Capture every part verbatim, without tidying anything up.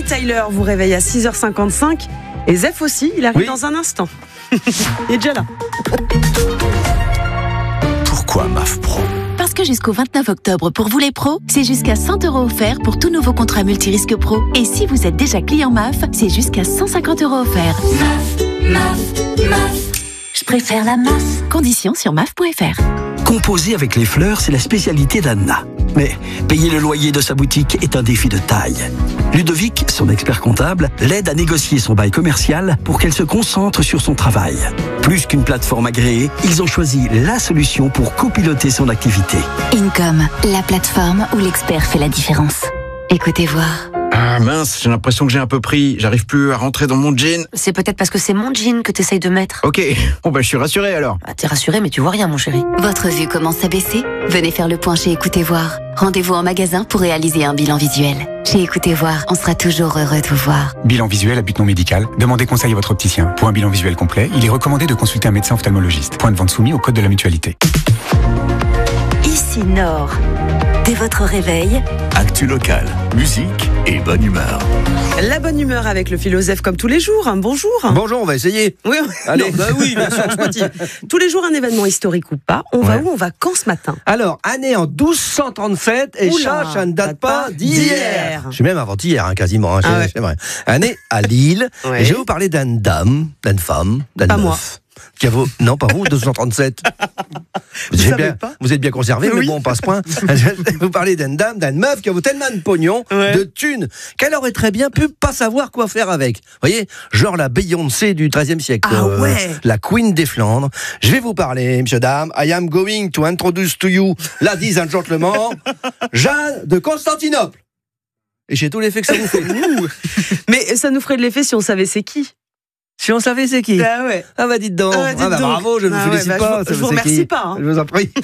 Bonnie Tyler vous réveille à six heures cinquante-cinq et Zef aussi, il arrive oui. dans un instant. Il est déjà là. Pourquoi M A F Pro ? Parce que jusqu'au vingt-neuf octobre, pour vous les pros, c'est jusqu'à cent euros offerts pour tout nouveau contrat multirisque pro. Et si vous êtes déjà client M A F, c'est jusqu'à cent cinquante euros offerts. M A F, M A F, M A F. Je préfère la M A F. Conditions sur M A F point F R. Composer avec les fleurs, c'est la spécialité d'Anna. Mais payer le loyer de sa boutique est un défi de taille. Ludovic, son expert comptable, l'aide à négocier son bail commercial pour qu'elle se concentre sur son travail. Plus qu'une plateforme agréée, ils ont choisi la solution pour copiloter son activité. Income, la plateforme où l'expert fait la différence. Écoutez voir. Ah mince, j'ai l'impression que j'ai un peu pris. J'arrive plus à rentrer dans mon jean. C'est peut-être parce que c'est mon jean que t'essayes de mettre. Ok, bon bah je suis rassuré alors. Bah, t'es rassuré mais tu vois rien mon chéri. Votre vue commence à baisser ? Venez faire le point chez Écoutez Voir. Rendez-vous en magasin pour réaliser un bilan visuel. Chez Écoutez Voir, on sera toujours heureux de vous voir. Bilan visuel à but non médical. Demandez conseil à votre opticien. Pour un bilan visuel complet, il est recommandé de consulter un médecin ophtalmologiste. Point de vente soumis au code de la mutualité. Ici Nord. Dès votre réveil, actu locale, musique et bonne humeur. La bonne humeur avec le philosophe comme tous les jours. Hein. Bonjour. Bonjour, on va essayer. Oui, allez. Non, bah oui, bien sûr, je motive. Tous les jours un événement historique ou pas. On va ouais. où On va quand ce matin ? Alors, année en douze cent trente-sept et Oula, ça, ça ne date pas d'hier. Je suis même avant-hier, hein, quasiment. Hein, ah ouais. C'est vrai. Année à Lille. Ouais. Et je vais vous parler d'une dame, d'une femme, d'un Pas meuf. moi. Qui a vos... Non, pas vous, deux cent trente-sept. Vous, vous, êtes bien, pas vous êtes bien conservé, oui. Mais bon, on passe point. Vous parlez d'une dame, d'une meuf qui a tellement de pognon, ouais. de thunes, qu'elle aurait très bien pu pas savoir quoi faire avec. Vous voyez, genre la Beyoncé du treizième siècle. Ah euh, ouais. La Queen des Flandres. Je vais vous parler, monsieur, dame. I am going to introduce to you, ladies and gentlemen, Jeanne de Constantinople. Et j'ai tout l'effet que ça vous fait. Mais ça nous ferait de l'effet si on savait c'est qui. Si on savait c'est qui. Ah ouais. Ah bah dites donc. Ah, dites ah bah donc. bravo, je ne ah vous félicite ouais, bah, pas. Je, je vous remercie qui. pas. Hein. Je vous en prie.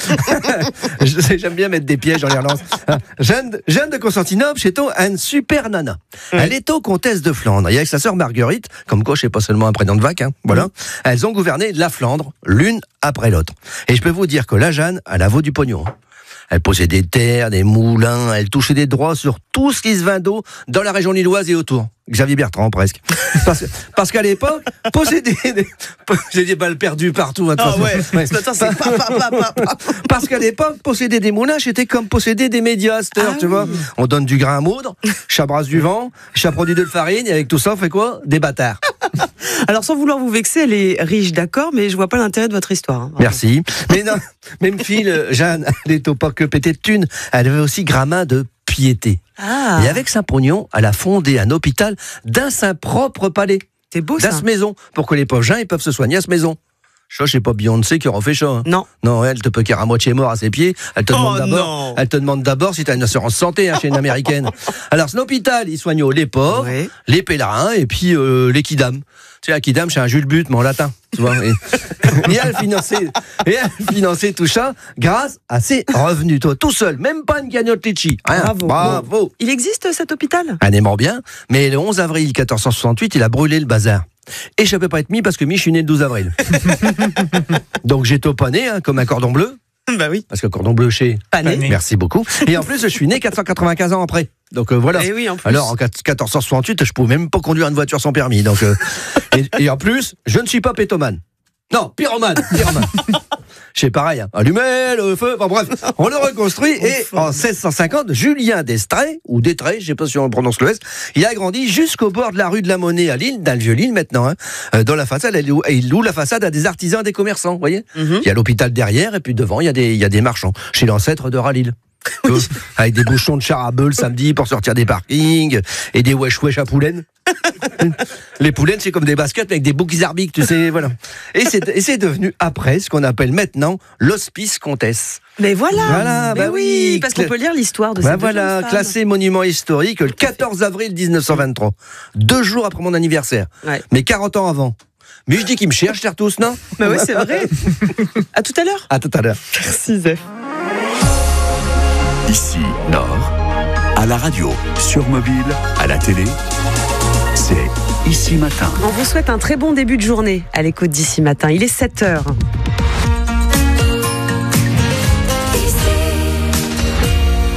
J'aime bien mettre des pièges, on les relance. Jeanne, Jeanne de Constantinople, c'est une super nana. Oui. Elle est au comtesse de Flandre. Et avec sa sœur Marguerite, comme quoi je sais pas seulement un prénom de vac, hein, voilà. Oui. Elles ont gouverné la Flandre, l'une après l'autre. Et je peux vous dire que la Jeanne, elle a vaut du pognon. Elle possédait des terres, des moulins, elle touchait des droits sur tout ce qui se vend d'eau dans la région lilloise et autour. Xavier Bertrand, presque. Parce, parce qu'à l'époque, posséder des... J'ai des balles perdues partout. Hein, ah façon. ouais, ouais. Attends, c'est pas, pas, pas, pas. Parce qu'à l'époque, posséder des moulins, c'était comme posséder des médias, ah, tu oui. vois. On donne du grain à moudre, chat brasse du vent, chat produit de farine, et avec tout ça, on fait quoi ? Des bâtards. Alors, sans vouloir vous vexer, elle est riche, d'accord, mais je vois pas l'intérêt de votre histoire. Hein. Merci. Mais non, même fille, Jeanne, elle est au pas que pété de thunes, elle avait aussi gramin de piété. Ah. Et avec sa pognon, elle a fondé un hôpital dans son propre palais. C'est beau ça. Dans cette maison, pour que les pauvres gens ils peuvent se soigner à cette maison. Ça, c'est pas Beyoncé qui aura fait ça. Hein. Non. Non, elle te peut qu'à moitié mort à ses pieds. Elle te demande oh d'abord. Non. Elle te demande d'abord si tu as une assurance santé hein, chez une américaine. Alors, cet hôpital, il soigne les pauvres, oui. les pèlerins et puis euh, les kidam. Tu sais, un kidam, c'est un Jules but, mais en latin. Tu vois. Et, et elle finançait, et elle finançait tout ça grâce à ses revenus. Toi, tout seul, même pas une cagnotte litchi. Rien. Bravo. Bravo. Bon. Il existe cet hôpital ? Un aimant bien, mais le onze avril quatorze cent soixante-huit, il a brûlé le bazar. Et je ne peux pas être mis parce que mi, je suis né le douze avril. Donc j'ai topané hein, comme un cordon bleu. Bah oui. Parce que cordon bleu chez. Pané. Merci beaucoup. Et en plus, je suis né quatre cent quatre-vingt-quinze ans après. Donc euh, voilà. Et oui, en plus. Alors en quatorze cent soixante-huit, je ne pouvais même pas conduire une voiture sans permis. Donc euh, et, et en plus, je ne suis pas pétomane. Non, pyromane. Pyromane. C'est pareil, hein. Allumez le feu. Enfin bref, on le reconstruit et en seize cent cinquante, Julien d'Estrées, ou d'Estrées, je ne sais pas si on prononce le S, il a grandi jusqu'au bord de la rue de la Monnaie à Lille, dans le vieux Lille maintenant. Hein. Euh, dans la façade, il loue, il loue la façade à des artisans, des commerçants, vous voyez. Mm-hmm. Il y a l'hôpital derrière et puis devant, il y a des, il y a des marchands. Chez l'ancêtre de Ralil. Oui. Avec des bouchons de char à bœufs le samedi pour sortir des parkings et des wesh wesh à poulaines. Les poulaines, c'est comme des baskets avec des boucs arbiques, tu sais, voilà. Et c'est, et c'est devenu après ce qu'on appelle maintenant l'hospice Comtesse. Mais voilà, voilà mais bah oui, parce qu'on peut lire l'histoire de bah cette voilà, femme. Classé monument historique le quatorze avril dix-neuf cent vingt-trois, deux jours après mon anniversaire, ouais. mais quarante ans avant. Mais je dis qu'ils me cherchent, cher tous, non ? Bah oui, c'est vrai. À tout à l'heure. À tout à l'heure. Merci, Zef. Ici, Nord, à la radio, sur mobile, à la télé, c'est Ici Matin. On vous souhaite un très bon début de journée à l'écoute d'Ici Matin. Il est sept heures.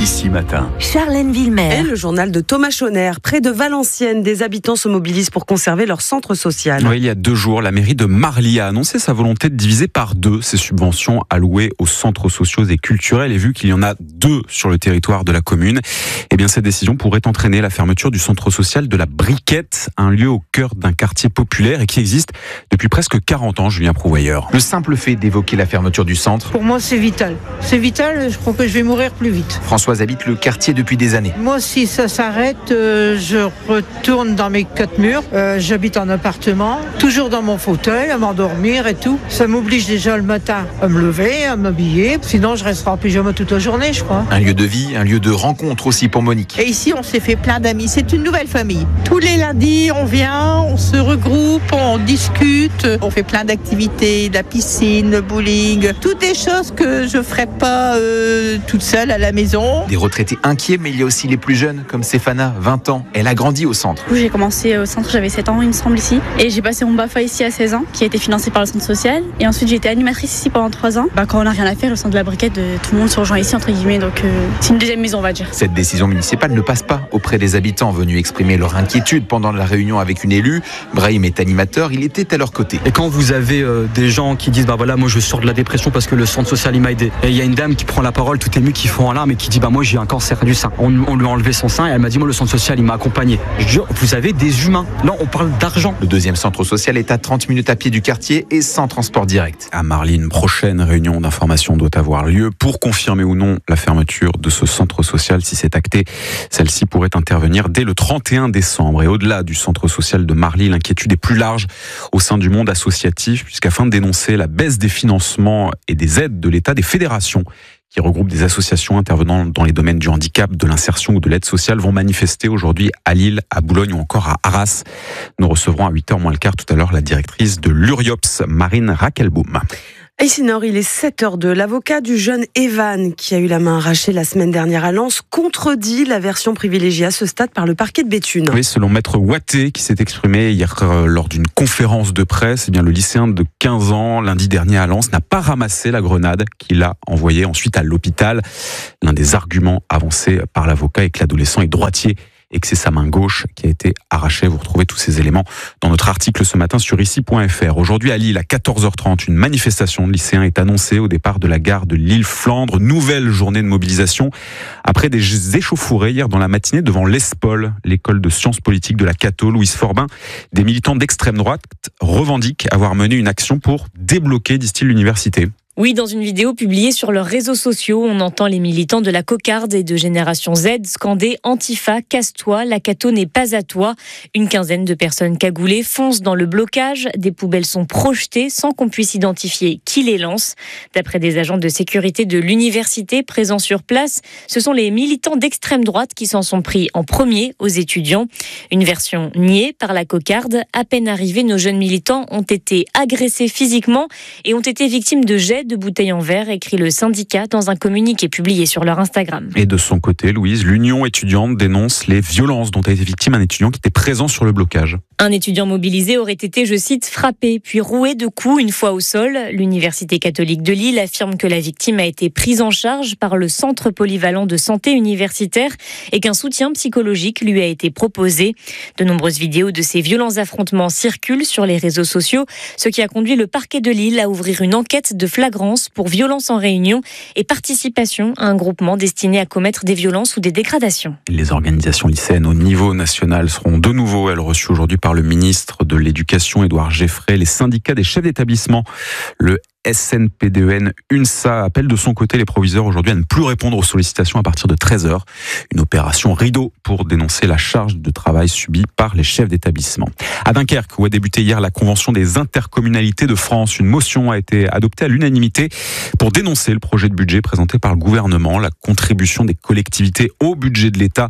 Ici Matin. Charlène Et Villemer. le journal de Thomas Chauner. Près de Valenciennes, des habitants se mobilisent pour conserver leur centre social. Oui, il y a deux jours, la mairie de Marly a annoncé sa volonté de diviser par deux ses subventions allouées aux centres sociaux et culturels. Et vu qu'il y en a deux sur le territoire de la commune, eh bien cette décision pourrait entraîner la fermeture du centre social de la Briquette, un lieu au cœur d'un quartier populaire et qui existe depuis presque quarante ans, Julien Prouvoyeur. Le simple fait d'évoquer la fermeture du centre. Pour moi, c'est vital. C'est vital, je crois que je vais mourir plus vite. Françoise habite le quartier depuis des années. Moi, si ça s'arrête, euh, je retourne dans mes quatre murs. Euh, j'habite en appartement, toujours dans mon fauteuil, à m'endormir et tout. Ça m'oblige déjà le matin à me lever, à m'habiller. Sinon, je resterai en pyjama toute la journée, je crois. Un lieu de vie, un lieu de rencontre aussi pour Monique. Et ici, on s'est fait plein d'amis. C'est une nouvelle famille. Tous les lundis, on vient, on se regroupe, on discute. On fait plein d'activités, de la piscine, le bowling. Toutes des choses que je ne ferais pas euh, toute seule à la maison. Des retraités inquiets, mais il y a aussi les plus jeunes, comme Stéphana, vingt ans. Elle a grandi au centre. J'ai commencé au centre, j'avais sept ans, il me semble, ici. Et j'ai passé mon BAFA ici à seize ans, qui a été financé par le centre social. Et ensuite, j'ai été animatrice ici pendant trois ans. Bah, quand on n'a rien à faire, le centre de la Briquette, tout le monde se rejoint ici, entre guillemets. Donc, euh, c'est une deuxième maison, on va dire. Cette décision municipale ne passe pas auprès des habitants venus exprimer leur inquiétude pendant la réunion avec une élue. Brahim est animateur, il était à leur côté. Et quand vous avez euh, des gens qui disent bah voilà, moi je sors de la dépression parce que le centre social il m'a aidé. Et il y a une dame qui prend la parole, tout émue, qui fond en larmes et qui dit bah moi j'ai un cancer du sein. On, on lui a enlevé son sein et elle m'a dit moi le centre social il m'a accompagné. Je dis vous avez des humains. Là on parle d'argent. Le deuxième centre social est à trente minutes à pied du quartier et sans transport direct. À Marly, une prochaine réunion d'information doit avoir lieu pour confirmer ou non la fermeture de ce centre social. Si c'est acté, celle-ci pourrait intervenir dès le trente et un décembre. Et au-delà du centre social de Marly, l'inquiétude est plus large au sein du monde associatif, puisqu'afin de dénoncer la baisse des financements et des aides de l'État, des fédérations qui regroupent des associations intervenant dans les domaines du handicap, de l'insertion ou de l'aide sociale vont manifester aujourd'hui à Lille, à Boulogne ou encore à Arras. Nous recevrons à huit heures moins le quart tout à l'heure la directrice de l'Uriops, Marine Rakelbaum. Ici Nord, il est sept heures deux. L'avocat du jeune Evan, qui a eu la main arrachée la semaine dernière à Lens, contredit la version privilégiée à ce stade par le parquet de Béthune. Oui, selon Maître Ouatté, qui s'est exprimé hier euh, lors d'une conférence de presse, eh bien, le lycéen de quinze ans, lundi dernier à Lens, n'a pas ramassé la grenade qu'il a envoyée ensuite à l'hôpital. L'un des arguments avancés par l'avocat est que l'adolescent est droitier et que c'est sa main gauche qui a été arrachée. Vous retrouvez tous ces éléments dans notre article ce matin sur ici point f r. Aujourd'hui à Lille, à quatorze heures trente, une manifestation de lycéens est annoncée au départ de la gare de Lille-Flandre. Nouvelle journée de mobilisation après des échauffourées hier dans la matinée devant l'ESPOL, l'école de sciences politiques de la Cato. Louise Forbin, des militants d'extrême droite revendiquent avoir mené une action pour débloquer, disent-ils, l'université. Oui, dans une vidéo publiée sur leurs réseaux sociaux, on entend les militants de la cocarde et de Génération Z scander « Antifa, casse-toi, la Cato n'est pas à toi ». Une quinzaine de personnes cagoulées foncent dans le blocage. Des poubelles sont projetées sans qu'on puisse identifier qui les lance. D'après des agents de sécurité de l'université présents sur place, ce sont les militants d'extrême droite qui s'en sont pris en premier aux étudiants. Une version niée par la cocarde. À peine arrivés, nos jeunes militants ont été agressés physiquement et ont été victimes de jets de bouteilles en verre, écrit le syndicat dans un communiqué publié sur leur Instagram. Et de son côté, Louise, l'Union étudiante dénonce les violences dont a été victime un étudiant qui était présent sur le blocage. Un étudiant mobilisé aurait été, je cite, frappé puis roué de coups une fois au sol. L'Université catholique de Lille affirme que la victime a été prise en charge par le Centre polyvalent de santé universitaire et qu'un soutien psychologique lui a été proposé. De nombreuses vidéos de ces violents affrontements circulent sur les réseaux sociaux, ce qui a conduit le parquet de Lille à ouvrir une enquête de flagrance pour violence en réunion et participation à un groupement destiné à commettre des violences ou des dégradations. Les organisations lycéennes au niveau national seront de nouveau, elles, reçues aujourd'hui par le ministre de l'Éducation, Édouard Geffray. Les syndicats des chefs d'établissement, le S N P D E N, UNSA, appelle de son côté les proviseurs aujourd'hui à ne plus répondre aux sollicitations à partir de treize heures. Une opération rideau pour dénoncer la charge de travail subie par les chefs d'établissement. À Dunkerque, où a débuté hier la Convention des intercommunalités de France, une motion a été adoptée à l'unanimité pour dénoncer le projet de budget présenté par le gouvernement. La contribution des collectivités au budget de l'État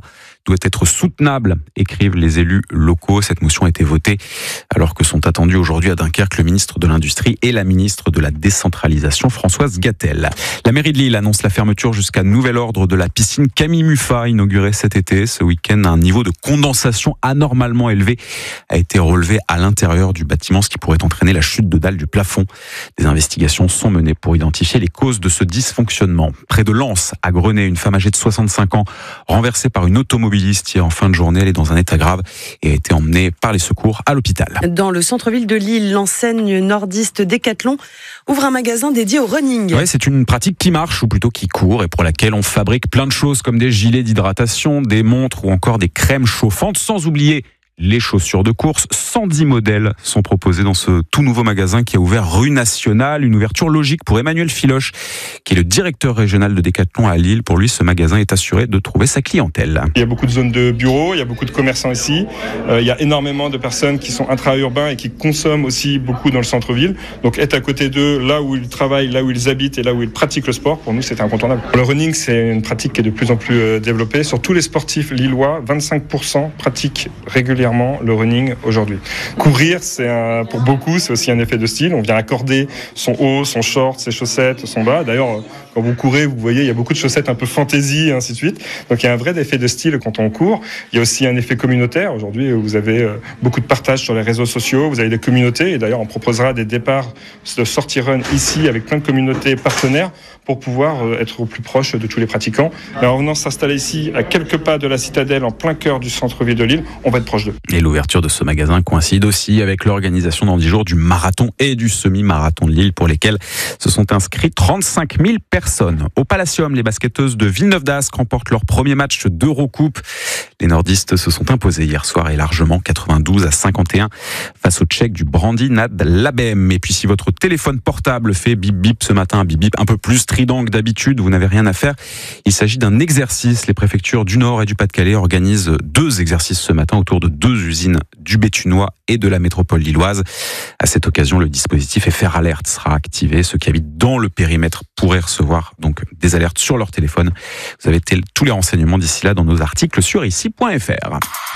doit être soutenable, écrivent les élus locaux. Cette motion a été votée alors que sont attendus aujourd'hui à Dunkerque le ministre de l'Industrie et la ministre de la Décentralisation, Françoise Gatel. La mairie de Lille annonce la fermeture jusqu'à nouvel ordre de la piscine Camille Muffat, inaugurée cet été. Ce week-end, un niveau de condensation anormalement élevé a été relevé à l'intérieur du bâtiment, ce qui pourrait entraîner la chute de dalle du plafond. Des investigations sont menées pour identifier les causes de ce dysfonctionnement. Près de Lens, à Grenay, une femme âgée de soixante-cinq ans, renversée par une automobiliste hier en fin de journée. Elle est dans un état grave et a été emmenée par les secours à l'hôpital. Dans le centre-ville de Lille, l'enseigne nordiste Decathlon ouvre un magasin dédié au running. Ouais, c'est une pratique qui marche, ou plutôt qui court, et pour laquelle on fabrique plein de choses comme des gilets d'hydratation, des montres ou encore des crèmes chauffantes, sans oublier les chaussures de course. cent dix modèles sont proposés dans ce tout nouveau magasin qui a ouvert rue Nationale. Une ouverture logique pour Emmanuel Filoche, qui est le directeur régional de Decathlon à Lille. Pour lui, ce magasin est assuré de trouver sa clientèle. Il y a beaucoup de zones de bureaux, il y a beaucoup de commerçants ici. Euh, il y a énormément de personnes qui sont intra-urbains et qui consomment aussi beaucoup dans le centre-ville. Donc être à côté d'eux, là où ils travaillent, là où ils habitent et là où ils pratiquent le sport, pour nous, c'est incontournable. Le running, c'est une pratique qui est de plus en plus développée. Sur tous les sportifs lillois, vingt-cinq pour cent pratiquent régulièrement le running aujourd'hui. Courir, c'est un, pour beaucoup, c'est aussi un effet de style. On vient accorder son haut, son short, ses chaussettes, son bas. D'ailleurs, quand vous courez, vous voyez, il y a beaucoup de chaussettes un peu fantaisie et ainsi de suite. Donc il y a un vrai effet de style quand on court. Il y a aussi un effet communautaire. Aujourd'hui, vous avez beaucoup de partages sur les réseaux sociaux. Vous avez des communautés. Et d'ailleurs, on proposera des départs de sortie run ici avec plein de communautés partenaires pour pouvoir être au plus proche de tous les pratiquants. Et en venant s'installer ici, à quelques pas de la citadelle, en plein cœur du centre-ville de Lille, on va être proche d'eux. Et l'ouverture de ce magasin coïncide aussi avec l'organisation dans dix jours du marathon et du semi-marathon de Lille, pour lesquels se sont inscrits trente-cinq mille personnes. Au Palacium, les basketteuses de Villeneuve d'Ascq remportent leur premier match d'Eurocoupe. Les nordistes se sont imposés hier soir et largement quatre-vingt-douze à cinquante et un face aux Tchèques du Brandy Nad Labem. Et puis si votre téléphone portable fait bip bip ce matin, un bip bip un peu plus strident que d'habitude, vous n'avez rien à faire. Il s'agit d'un exercice. Les préfectures du Nord et du Pas-de-Calais organisent deux exercices ce matin autour de deux usines du Béthunois et de la métropole lilloise. À cette occasion, le dispositif F R Alert sera activé. Ceux qui habitent dans le périmètre pourraient recevoir donc des alertes sur leur téléphone. Vous avez t- tous les renseignements d'ici là dans nos articles sur ici point f r.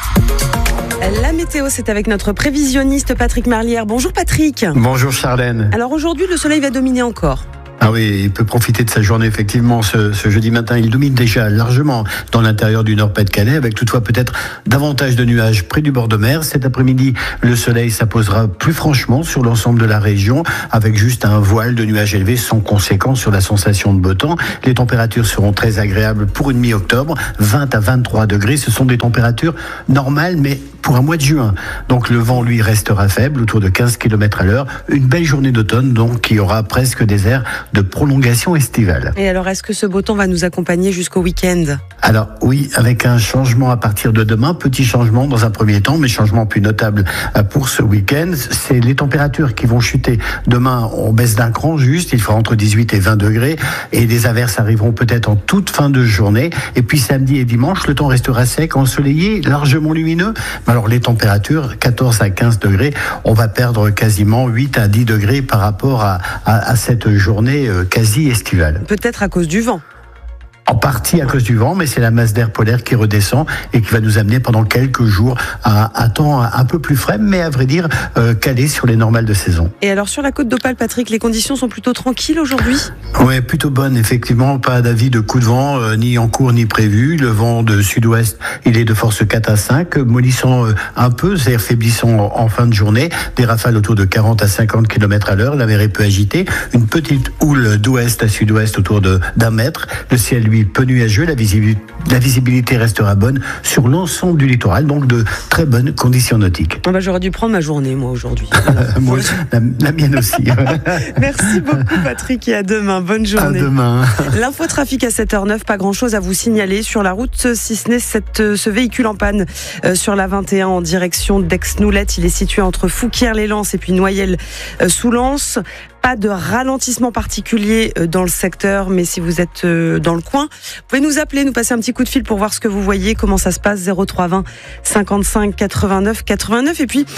La météo, c'est avec notre prévisionniste Patrick Marlière. Bonjour Patrick. Bonjour Charlène. Alors aujourd'hui, le soleil va dominer encore. Ah oui, il peut profiter de sa journée effectivement ce, ce jeudi matin. Il domine déjà largement dans l'intérieur du Nord-Pas-de-Calais, avec toutefois peut-être davantage de nuages près du bord de mer. Cet après-midi, le soleil s'apposera plus franchement sur l'ensemble de la région, avec juste un voile de nuages élevés sans conséquence sur la sensation de beau temps. Les températures seront très agréables pour une mi-octobre, vingt à vingt-trois degrés. Ce sont des températures normales, mais pour un mois de juin. Donc le vent, lui, restera faible, autour de quinze kilomètres à l'heure. Une belle journée d'automne, donc, qui aura presque des airs de prolongation estivale. Et alors, est-ce que ce beau temps va nous accompagner jusqu'au week-end ? Alors oui, avec un changement à partir de demain, petit changement dans un premier temps, mais changement plus notable pour ce week-end, c'est les températures qui vont chuter. Demain, on baisse d'un cran juste, il fera entre dix-huit et vingt degrés, et des averses arriveront peut-être en toute fin de journée. Et puis samedi et dimanche, le temps restera sec, ensoleillé, largement lumineux. Alors les températures, quatorze à quinze degrés, on va perdre quasiment huit à dix degrés par rapport à, à, à cette journée quasi estivale. Peut-être à cause du vent. En partie à cause du vent, mais c'est la masse d'air polaire qui redescend et qui va nous amener pendant quelques jours à un temps un peu plus frais, mais à vrai dire euh, calé sur les normales de saison. Et alors sur la côte d'Opale, Patrick, les conditions sont plutôt tranquilles aujourd'hui ? Oui, plutôt bonnes, effectivement. Pas d'avis de coup de vent, euh, ni en cours ni prévu. Le vent de sud-ouest, il est de force quatre à cinq, mollissant euh, un peu, c'est-à-dire faiblissant en, en fin de journée. Des rafales autour de quarante à cinquante kilomètres à l'heure. La mer est peu agitée. Une petite houle d'ouest à sud-ouest autour de, d'un mètre. Le ciel, lui, peu nuageux, la visibilité, la visibilité restera bonne sur l'ensemble du littoral, donc de très bonnes conditions nautiques. Ah bah, j'aurais dû prendre ma journée, moi, aujourd'hui. moi, la, la mienne aussi. Merci beaucoup, Patrick, et à demain. Bonne journée. À demain. L'infotrafic à sept heures neuf, pas grand-chose à vous signaler sur la route, si ce n'est cette, ce véhicule en panne euh, sur la vingt et un en direction d'Aix-Noulette. Il est situé entre Fouquier-les-Lances et puis Noyelles-sous-Lens. Pas de ralentissement particulier dans le secteur, mais si vous êtes dans le coin, vous pouvez nous appeler, nous passer un petit coup de fil pour voir ce que vous voyez, comment ça se passe, zéro trois vingt cinquante-cinq quatre-vingt-neuf quatre-vingt-neuf. Et puis, si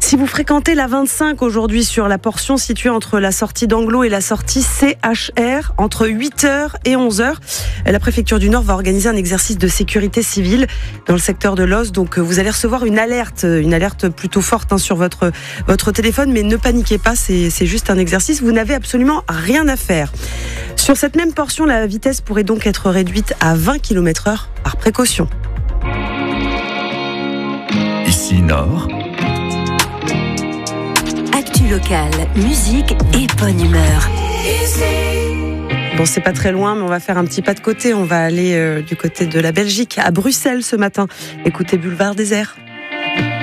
Si vous fréquentez la vingt-cinq aujourd'hui sur la portion située entre la sortie d'Anglo et la sortie C H R, entre huit heures et onze heures, la préfecture du Nord va organiser un exercice de sécurité civile dans le secteur de Loos. Donc vous allez recevoir une alerte, une alerte plutôt forte hein, sur votre, votre téléphone, mais ne paniquez pas, c'est, c'est juste un exercice, vous n'avez absolument rien à faire. Sur cette même portion, la vitesse pourrait donc être réduite à vingt kilomètres heure par précaution. Ici Nord. Actu locale, musique et bonne humeur. Bon, c'est pas très loin, mais on va faire un petit pas de côté. On va aller euh, du côté de la Belgique, à Bruxelles ce matin. Écoutez Boulevard Désert.